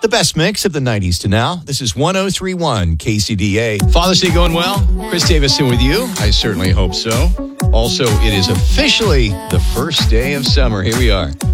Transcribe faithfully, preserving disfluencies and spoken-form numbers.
The best mix of the nineties to now. This is one oh three point one K C D A. Father's Day going well? Chris Davison with you. I certainly hope so. Also, it is officially the first day of summer. Here we are.